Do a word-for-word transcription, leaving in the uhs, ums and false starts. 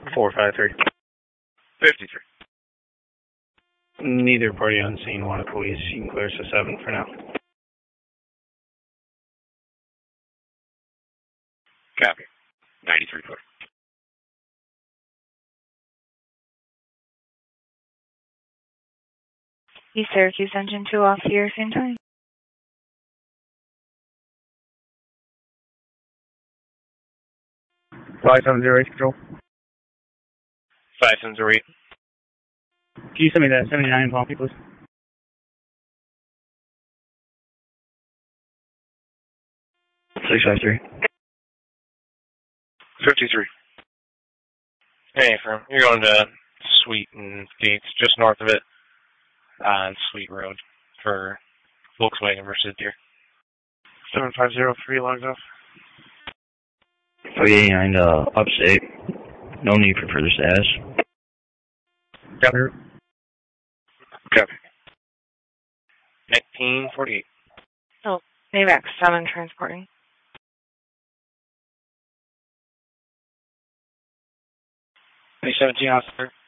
four five three. fifty-three. Neither party on scene. One police. You can clear us to seven for now. Copy. ninety-three foot. East Syracuse Engine two off here, same time. five seven zero eight control. five seven zero eight. Can you send me that seventy-nine Pompey, please? six five three. fifty-three. Hey, firm. You're going to Sweet and Gates, just north of it, on Sweet Road for Volkswagen versus Deer. seven five zero three logs off. three eighty-nine uh, upstate. No need for further status. Copy. Copy. nineteen forty-eight. Oh, Maybach seven transporting. seventeen officer.